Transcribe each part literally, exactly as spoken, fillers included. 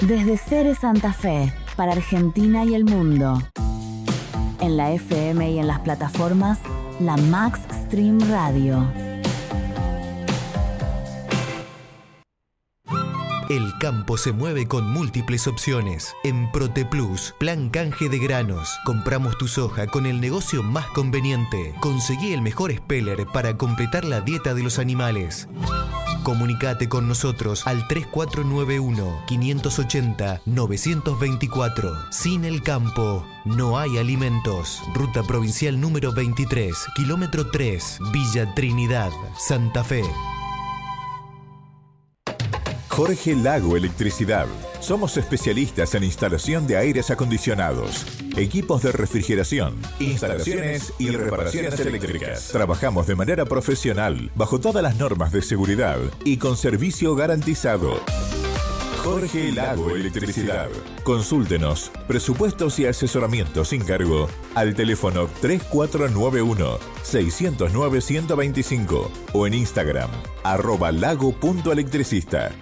Desde Ceres Santa Fe, para Argentina y el mundo. En la F M y en las plataformas, la Max Stream Radio. El campo se mueve con múltiples opciones. En ProtePlus, plan canje de granos. Compramos tu soja con el negocio más conveniente. Conseguí el mejor speller para completar la dieta de los animales. Comunicate con nosotros al tres cuatro nueve uno, cinco ocho cero, nueve dos cuatro. Sin el campo, no hay alimentos. Ruta provincial número veintitrés, kilómetro tres, Villa Trinidad, Santa Fe. Jorge Lago Electricidad. Somos especialistas en instalación de aires acondicionados, equipos de refrigeración, instalaciones y reparaciones eléctricas. Trabajamos de manera profesional, bajo todas las normas de seguridad y con servicio garantizado. Jorge Lago Electricidad. Consúltenos, presupuestos y asesoramiento sin cargo al teléfono tres cuatro nueve uno, seis cero nueve, uno dos cinco o en Instagram, arroba lago.electricista.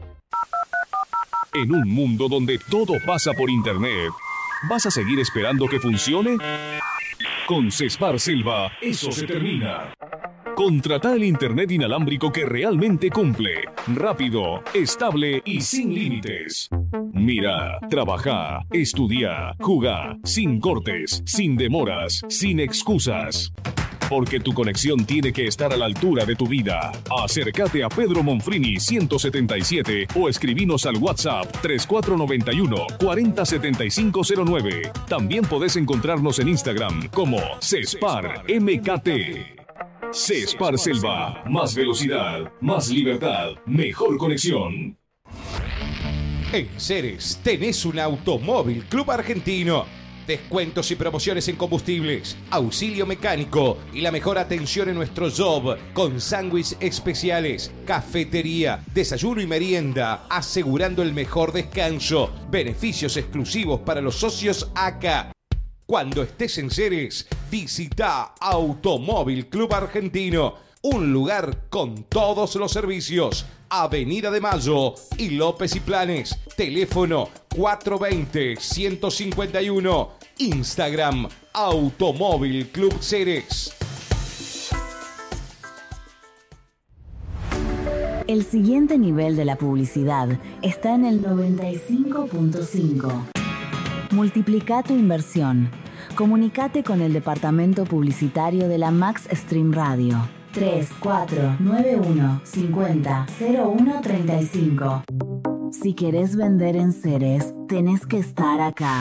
En un mundo donde todo pasa por internet, ¿vas a seguir esperando que funcione? Con Cespar Selva, eso se termina. Contrata el internet inalámbrico que realmente cumple. Rápido, estable y sin límites. Mira, trabaja, estudia, juega, sin cortes, sin demoras, sin excusas. Porque tu conexión tiene que estar a la altura de tu vida. Acércate a Pedro Monfrini ciento setenta y siete o escribinos al WhatsApp tres cuatro nueve uno, cuatro cero siete cinco cero nueve. También podés encontrarnos en Instagram como Cespar M K T. Cespar Selva, más velocidad, más libertad, mejor conexión. En Ceres tenés un Automóvil Club Argentino. Descuentos y promociones en combustibles, auxilio mecánico y la mejor atención en nuestro job con sándwiches especiales, cafetería, desayuno y merienda, asegurando el mejor descanso, beneficios exclusivos para los socios A C A. Cuando estés en Ceres, visita Automóvil Club Argentino, un lugar con todos los servicios. Avenida de Mayo y López y Planes. Teléfono cuatro dos cero, uno cinco uno. Instagram Automóvil Club Ceres. El siguiente nivel de la publicidad está en el noventa y cinco punto cinco. Multiplica tu inversión. Comunicate con el departamento publicitario de la Max Stream Radio. tres cuatro nueve uno, cinco cero, cero uno tres cinco. Si querés vender en Ceres, tenés que estar acá.